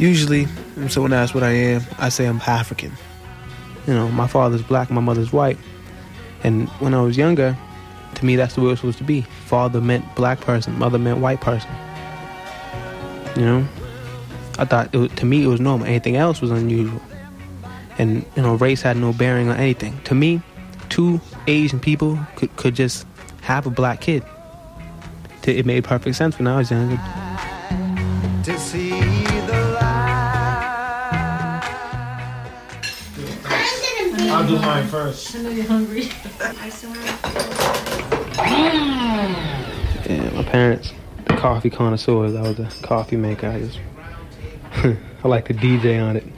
Usually, when someone asks what I am, I say I'm African. You know, my father's black, my mother's white. And when I was younger, to me, that's the way it was supposed to be. Father meant black person, mother meant white person. You know? I thought, to me, it was normal. Anything else was unusual. And, you know, race had no bearing on anything. To me, two Asian people could just have a black kid. It made perfect sense when I was younger. To see the light. I'll do mine first. I know you're hungry. Yeah, my parents, the coffee connoisseurs. I was a coffee maker. I like to DJ on it.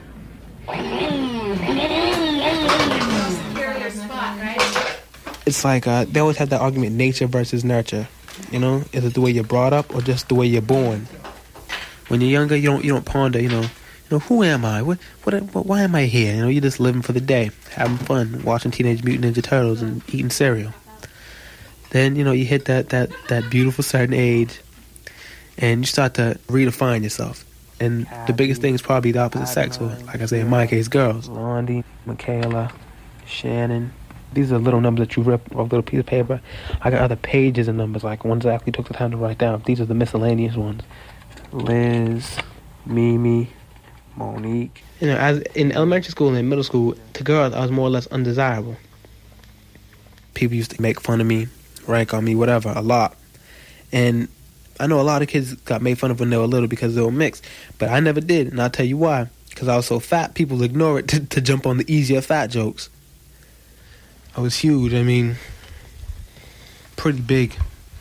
It's like they always have that argument: nature versus nurture. You know, is it the way you're brought up or just the way you're born? When you're younger, you don't ponder. You know, who am I? Why am I here? You know, you're just living for the day, having fun, watching Teenage Mutant Ninja Turtles and eating cereal. Then, you know, you hit that beautiful certain age, and you start to redefine yourself. And the biggest thing is probably the opposite sex, or like I say, in my case, girls. Blondie, Michaela, Shannon. These are little numbers that you rip off a little piece of paper. I got other pages of numbers, like ones I actually took the time to write down. These are the miscellaneous ones. Liz, Mimi, Monique. You know, as in elementary school and in middle school, to girls, I was more or less undesirable. People used to make fun of me, rank on me, whatever, a lot. And I know a lot of kids got made fun of when they were little because they were mixed, but I never did, and I'll tell you why. Because I was so fat, people ignore it to jump on the easier fat jokes. I was huge, I mean, pretty big.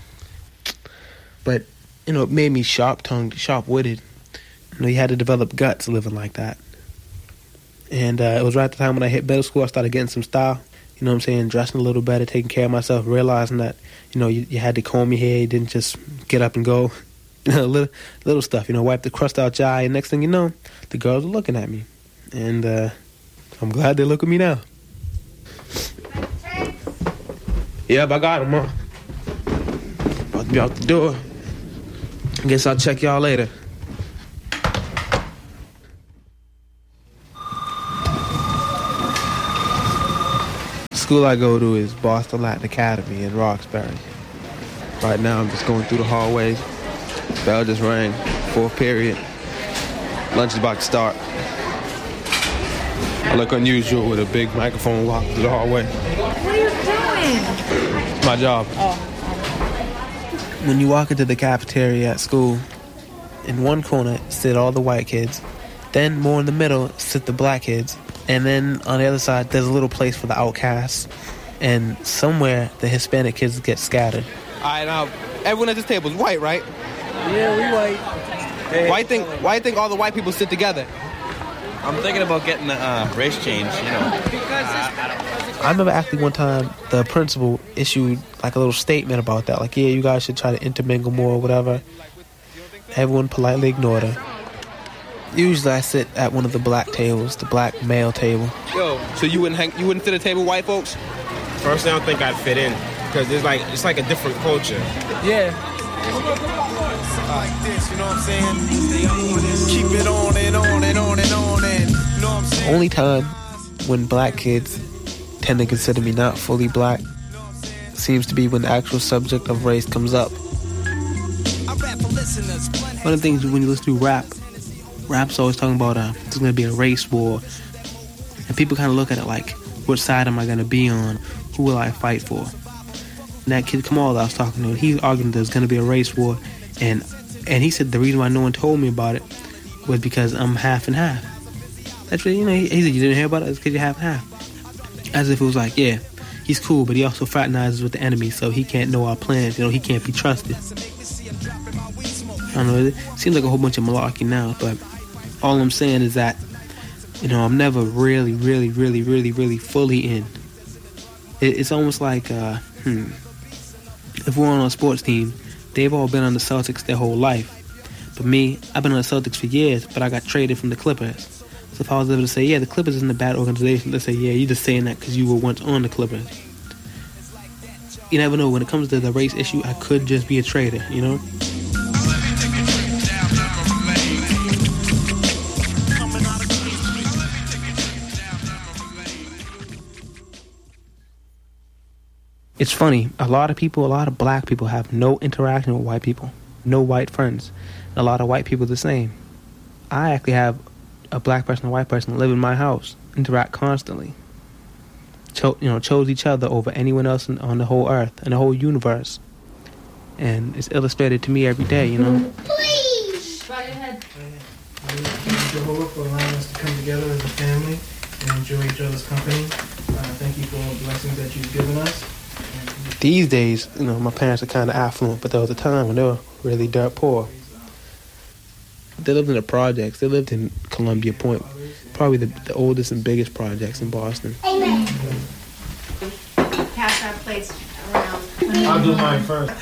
But, you know, it made me sharp-tongued, sharp-witted. You know, you had to develop guts living like that. And it was right at the time when I hit middle school, I started getting some style. You know what I'm saying? Dressing a little better, taking care of myself, realizing that, you know, you had to comb your hair, you didn't just get up and go. You know, little stuff, you know, wipe the crust out your eye, and next thing you know, the girls are looking at me. And I'm glad they look at me now. Yep, I got him, huh? About to be out the door. I guess I'll check y'all later. The school I go to is Boston Latin Academy in Roxbury. Right now I'm just going through the hallways. Bell just rang. 4th period. Lunch is about to start. I look unusual with a big microphone walking through the hallway. What are you doing? It's my job. Oh. When you walk into the cafeteria at school, in one corner sit all the white kids. Then more in the middle sit the black kids. And then on the other side, there's a little place for the outcasts. And somewhere, the Hispanic kids get scattered. All right, now, everyone at this table is white, right? Yeah, we white. Hey, Why you think all the white people sit together? I'm thinking about getting a race change, you know. I remember actually one time the principal issued like a little statement about that. Like, yeah, you guys should try to intermingle more or whatever. Everyone politely ignored her. Usually I sit at one of the black tables, the black male table. Yo, so you wouldn't sit at a table with white folks? Personally, I don't think I'd fit in because it's like a different culture. Yeah. Like this, you know what I'm saying? Keep it on and on and on and on and, you know what I'm saying? Only time when black kids tend to consider me not fully black seems to be when the actual subject of race comes up. One of the things when you listen to rap's always talking about there's going to be a race war. And people kind of look at it like, which side am I going to be on? Who will I fight for? And that kid Kamal that I was talking to, he's arguing there's going to be a race war. And he said the reason why no one told me about it was because I'm half and half. That's what, you know, he said you didn't hear about it, it's because you're half and half. As if it was like, yeah, he's cool, but he also fraternizes with the enemy, so he can't know our plans, you know, he can't be trusted. I don't know, it seems like a whole bunch of malarkey now, but all I'm saying is that, you know, I'm never really fully in. It's almost like, if we're on a sports team, they've all been on the Celtics their whole life. But me, I've been on the Celtics for years, but I got traded from the Clippers. So if I was able to say, yeah, the Clippers isn't a bad organization, they'd say, yeah, you're just saying that because you were once on the Clippers. You never know. When it comes to the race issue, I could just be a traitor, you know? It's funny. A lot of black people have no interaction with white people. No white friends. A lot of white people the same. I actually have a black person and a white person live in my house, interact constantly. Chose each other over anyone else on the whole earth and the whole universe. And it's illustrated to me every day, you know. Please! Go ahead. Thank you, Jehovah, for allowing us to come together as a family and enjoy each other's company. Thank you for all the blessings that you've given us. These days, my parents are kind of affluent, but there was a time when they were really dirt poor. They lived in the projects. They lived in Columbia Point, probably the oldest and biggest projects in Boston. Amen. Pass our plates around. I'll do mine first.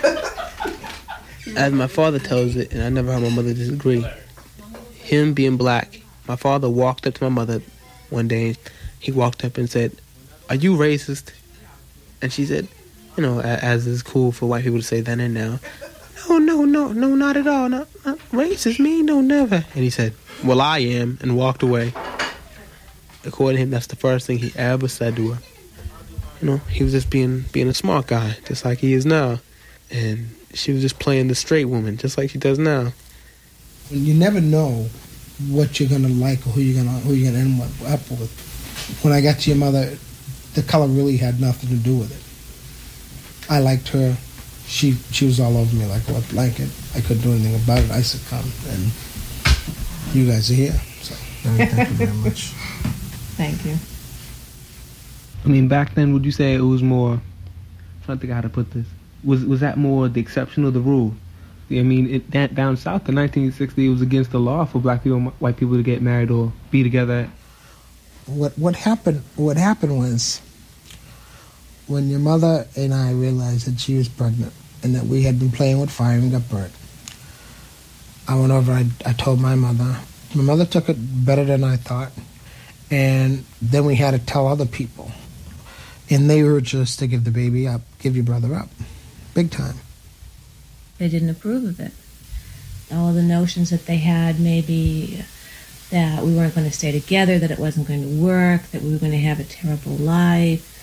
As my father tells it, and I never heard my mother disagree, him being black, my father walked up to my mother one day. He walked up and said, "Are you racist?" And she said, as is cool for white people to say then and now, No, not at all. Not racist, me? No, never. And he said, "Well, I am," and walked away. According to him, that's the first thing he ever said to her. He was just being a smart guy, just like he is now. And she was just playing the straight woman, just like she does now. You never know what you're gonna like or who you're gonna end up with. When I got to your mother, the color really had nothing to do with it. I liked her. She was all over me like a wet blanket. I couldn't do anything about it. I succumbed, and you guys are here. So thank you very much. Thank you. I mean, back then, would you say it was more? I'm trying to think how to put this. Was that more the exception or the rule? I mean, down south in 1960, it was against the law for black people and white people to get married or be together. What happened was, when your mother and I realized that she was pregnant and that we had been playing with fire and got burnt, I went over, I told my mother. My mother took it better than I thought, and then we had to tell other people. And they urged us to give the baby up, give your brother up, big time. They didn't approve of it. All the notions that they had, maybe that we weren't going to stay together, that it wasn't going to work, that we were going to have a terrible life,